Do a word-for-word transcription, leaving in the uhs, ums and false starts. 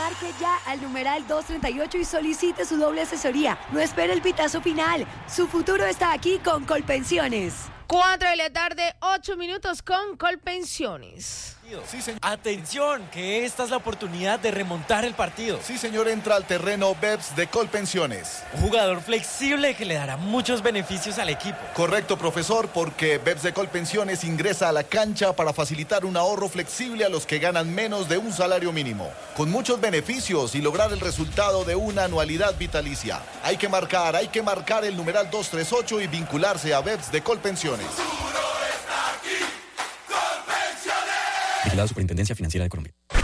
Marque ya al numeral doscientos treinta y ocho y solicite su doble asesoría. No espere el pitazo final. Su futuro está aquí con Colpensiones. Cuatro de la tarde, ocho minutos con Colpensiones. Sí, señor. Atención, que esta es la oportunidad de remontar el partido. Sí, señor, entra al terreno B E P S de Colpensiones. Un jugador flexible que le dará muchos beneficios al equipo. Correcto, profesor, porque B E P S de Colpensiones ingresa a la cancha para facilitar un ahorro flexible a los que ganan menos de un salario mínimo, con muchos beneficios y lograr el resultado de una anualidad vitalicia. Hay que marcar, hay que marcar el numeral doscientos treinta y ocho y vincularse a B E P S de Colpensiones. Vigilado Superintendencia Financiera de Colombia.